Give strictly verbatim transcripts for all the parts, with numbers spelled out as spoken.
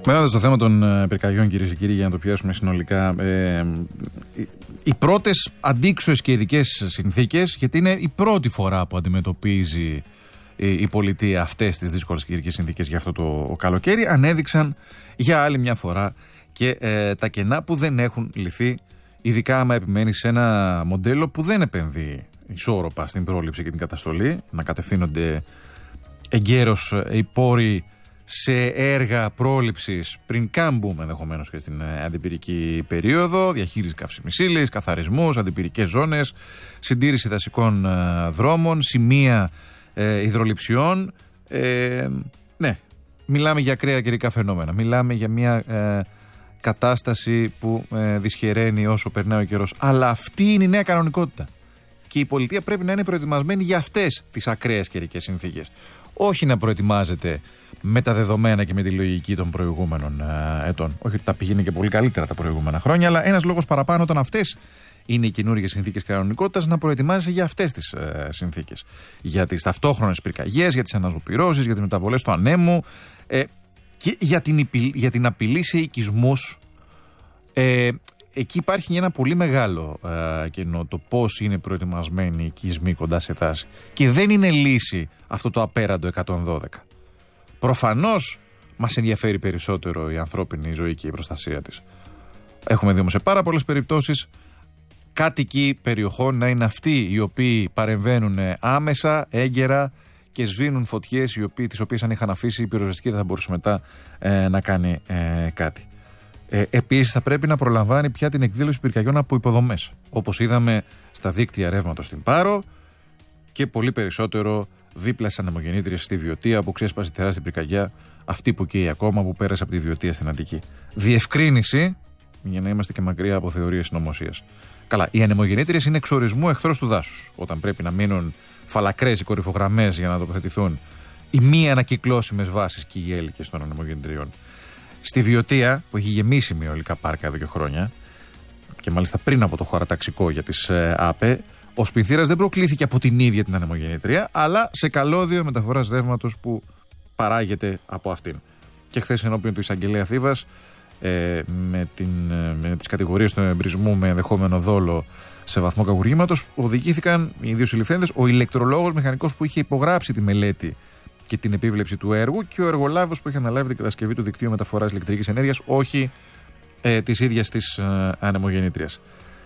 Μένοντας στο θέμα των ε, πυρκαγιών, κυρίες και κύριοι, για να το πιάσουμε συνολικά, ε, οι, οι πρώτες αντίξωες και ειδικές συνθήκες, γιατί είναι η πρώτη φορά που αντιμετωπίζει η, η πολιτεία αυτές τις δύσκολες και ειδικές συνθήκες για αυτό το καλοκαίρι, ανέδειξαν για άλλη μια φορά και ε, τα κενά που δεν έχουν λυθεί, ειδικά άμα επιμένει σε ένα μοντέλο που δεν επενδύει ισόρροπα στην πρόληψη και την καταστολή, να κατευθύνονται εγκαίρως οι πόροι σε έργα πρόληψης πριν καν μπούμε ενδεχομένως και στην αντιπυρική περίοδο, διαχείριση καυσίμης ύλης, καθαρισμούς, αντιπυρικές ζώνες, συντήρηση δασικών δρόμων, σημεία ε, υδρολειψιών. Ε, ναι, μιλάμε για ακραία καιρικά φαινόμενα. Μιλάμε για μια ε, κατάσταση που ε, δυσχεραίνει όσο περνάει ο καιρός. Αλλά αυτή είναι η νέα κανονικότητα. Και η πολιτεία πρέπει να είναι προετοιμασμένη για αυτές τις ακραίες καιρικές συνθήκες. Όχι να προετοιμάζεται με τα δεδομένα και με τη λογική των προηγούμενων ε, ετών. Όχι ότι τα πηγαίνει και πολύ καλύτερα τα προηγούμενα χρόνια, αλλά ένας λόγος παραπάνω όταν αυτές είναι οι καινούργιες συνθήκες κανονικότητας να προετοιμάζεσαι για αυτές τις ε, συνθήκες. Για τις ταυτόχρονες πυρκαγιές, για τις αναζωπυρώσεις, για τις μεταβολές του ανέμου ε, και για την, για την απειλή σε οικισμούς. Ε, εκεί υπάρχει ένα πολύ μεγάλο ε, κενό, το πώς είναι προετοιμασμένοι οι οικισμοί κοντά σε τάση. Και δεν είναι λύση αυτό το απέραντο εκατόν δώδεκα. Προφανώς μας ενδιαφέρει περισσότερο η ανθρώπινη ζωή και η προστασία της. Έχουμε δει όμως σε πάρα πολλές περιπτώσεις κάτοικοι περιοχών να είναι αυτοί οι οποίοι παρεμβαίνουν άμεσα, έγκαιρα και σβήνουν φωτιές, οι οποίοι, τις οποίες αν είχαν αφήσει η πυροσβεστική δεν θα μπορούσε μετά ε, να κάνει ε, κάτι. Ε, επίσης θα πρέπει να προλαμβάνει πια την εκδήλωση πυρκαγιών από υποδομές, όπως είδαμε στα δίκτυα ρεύματος στην Πάρο και πολύ περισσότερο δίπλα στις ανεμογεννήτριες στη Βιωτία που ξέσπασε τεράστια πυρκαγιά, αυτή που καίει ακόμα, που πέρασε από τη Βιωτία στην Αττική. Διευκρίνηση, για να είμαστε και μακριά από θεωρίες συνωμοσίας. Καλά, οι ανεμογεννήτριες είναι εξορισμού εχθρός του δάσους. Όταν πρέπει να μείνουν φαλακρές οι κορυφογραμμές για να τοποθετηθούν οι μη ανακυκλώσιμες βάσεις και οι γέλικες των ανεμογεννητριών. Στη Βιωτία, που έχει γεμίσει με αιωλικά πάρκα εδώ και χρόνια, και μάλιστα πριν από το χωραταξικό για τις ε, ΑΠΕ, ο σπινθήρας δεν προκλήθηκε από την ίδια την ανεμογεννήτρια, αλλά σε καλώδιο μεταφοράς ρεύματος που παράγεται από αυτήν. Και χθες ενώπιον του εισαγγελέα Θήβας, ε, με, την, με τις κατηγορίες του εμπρισμού με ενδεχόμενο δόλο σε βαθμό κακουργήματος, οδηγήθηκαν οι δύο συλληφθέντες, ο ηλεκτρολόγος μηχανικός που είχε υπογράψει τη μελέτη και την επίβλεψη του έργου και ο εργολάβος που είχε αναλάβει την κατασκευή του δικτύου μεταφοράς ηλεκτρικής ενέργειας, όχι ε, της ίδιας της ε, ανεμογεννήτριας.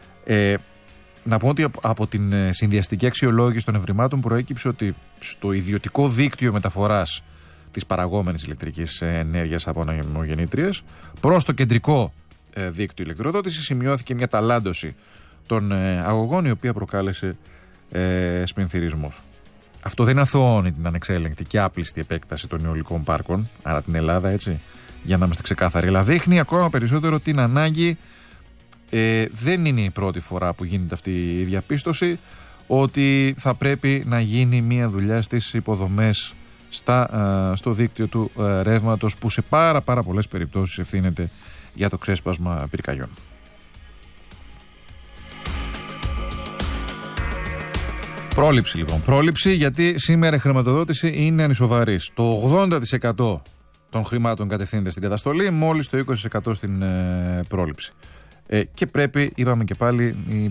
Ε, να πούμε ότι από την συνδυαστική αξιολόγηση των ευρημάτων προέκυψε ότι στο ιδιωτικό δίκτυο μεταφοράς της παραγόμενης ηλεκτρικής ενέργειας από ανεμογεννήτριες προς το κεντρικό ε, δίκτυο ηλεκτροδότησης σημειώθηκε μια ταλάντωση των ε, αγωγών, η οποία προκάλεσε ε, σπινθυρισμούς. Αυτό δεν αθωώνει την ανεξέλεγκτη και άπλιστη επέκταση των αιωλικών πάρκων, άρα την Ελλάδα, έτσι, για να είμαστε ξεκάθαροι. Αλλά δείχνει ακόμα περισσότερο την ανάγκη, ε, δεν είναι η πρώτη φορά που γίνεται αυτή η διαπίστωση, ότι θα πρέπει να γίνει μια δουλειά στις υποδομές, στα, α, στο δίκτυο του α, ρεύματος, που σε πάρα πάρα πολλές περιπτώσεις ευθύνεται για το ξέσπασμα πυρκαγιών. Πρόληψη λοιπόν. Πρόληψη, γιατί σήμερα η χρηματοδότηση είναι ανισοβαρής. Το ογδόντα τοις εκατό των χρημάτων κατευθύνεται στην καταστολή, μόλις το είκοσι τοις εκατό στην ε, πρόληψη. Ε, και πρέπει, είπαμε και πάλι, η